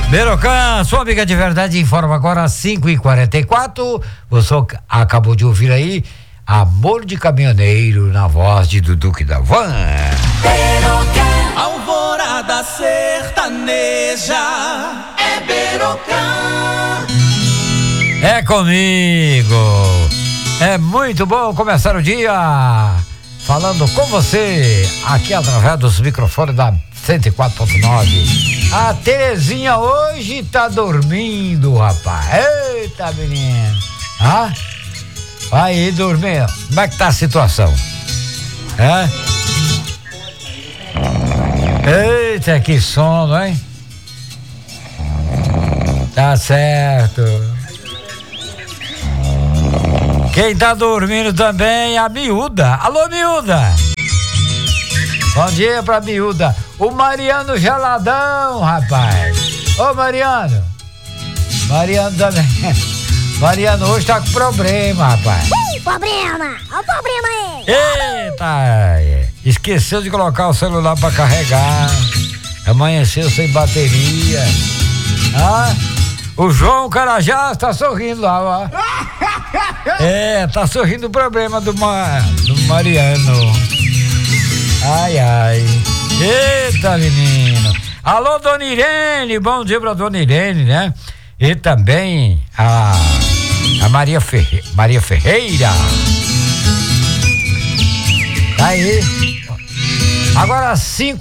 Berocan, sua amiga de verdade, informa agora às 5h44. Você acabou de ouvir aí Amor de Caminhoneiro na voz de Duduque da Van. Berocan, alvorada sertaneja, é Berocan. É comigo. É muito bom começar o dia falando com você aqui através dos microfones da 104.9. A Terezinha hoje tá dormindo, rapaz. Eita, menino. Ah? Aí, dormindo. Como é que tá a situação? É? Eita, que sono, hein? Tá certo. Quem tá dormindo também é a miúda. Alô, miúda. Bom dia pra miúda. O Mariano Geladão, rapaz. Ô, Mariano. Mariano também. Mariano hoje tá com problema, rapaz. Problema. Olha o problema aí. Eita. Esqueceu de colocar o celular pra carregar. Amanheceu sem bateria. Ah, o João Carajás tá sorrindo lá, ó. Tá sorrindo o problema do Mariano. Ai, ai. Eita, menino. Alô, Dona Irene. Bom dia pra Dona Irene, né? E também a Maria Ferreira. Aí. Agora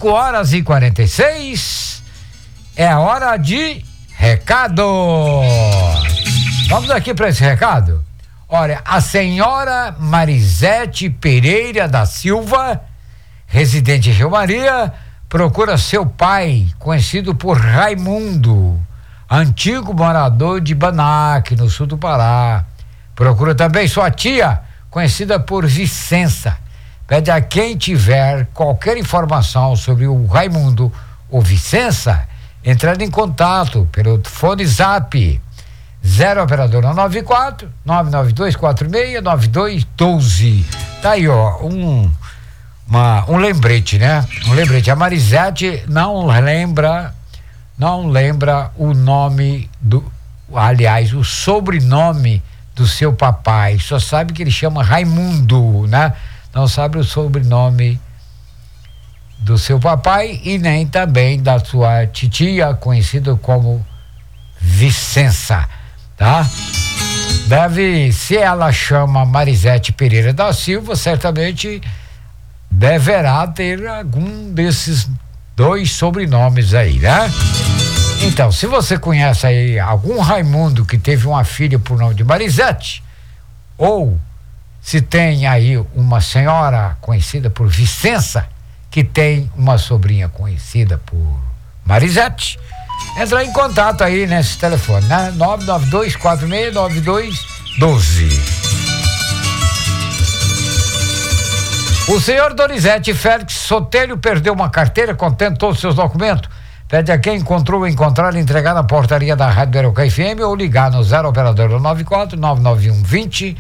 5h46. É hora de recado. Vamos aqui para esse recado? Olha, a senhora Marisete Pereira da Silva, residente em Rio Maria, procura seu pai, conhecido por Raimundo, antigo morador de Banac, no sul do Pará. Procura também sua tia, conhecida por Vicença. Pede a quem tiver qualquer informação sobre o Raimundo ou Vicença, entrar em contato pelo fone Zap 0 operadora 94 99246 9212. Tá aí, ó, um lembrete, né? Um lembrete. A Marisete não lembra o nome aliás, o sobrenome do seu papai. Só sabe que ele chama Raimundo, né? Não sabe o sobrenome do seu papai e nem também da sua titia, conhecida como Vicença, tá? Se ela chama Marisete Pereira da Silva, certamente deverá ter algum desses dois sobrenomes aí, né? Então, se você conhece aí algum Raimundo que teve uma filha por nome de Marisete, ou se tem aí uma senhora conhecida por Vicença, que tem uma sobrinha conhecida por Marisete, entra em contato aí nesse telefone, né? 992469212. O senhor Donizete Félix Sotelho perdeu uma carteira contendo todos os seus documentos. Pede a quem encontrou encontrar e entregar na portaria da Rádio Berocan FM ou ligar no 0 operadora 94 991 20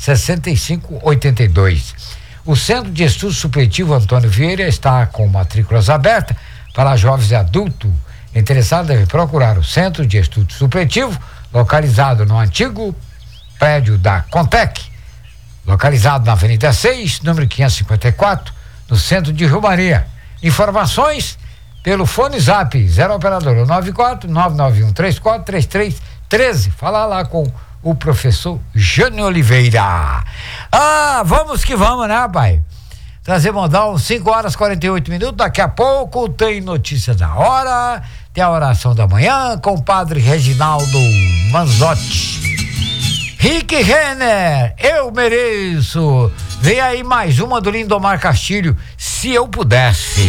6582. O Centro de Estudo Supletivo Antônio Vieira está com matrículas abertas para jovens e adultos. Interessado deve procurar o Centro de Estudo Supletivo, localizado no antigo prédio da Contec, localizado na Avenida 6, número 554, no centro de Rio Maria. Informações pelo fone Zap 0 operadora 94 991 34 3313. Fala lá com o professor Jânio Oliveira. Vamos que vamos, né, pai? Trazer modal 5h48. Daqui a pouco tem notícia da hora, tem a oração da manhã com o padre Reginaldo Manzotti. Rick Renner, eu mereço. Vem aí mais uma do Lindomar Castilho, Se Eu Pudesse.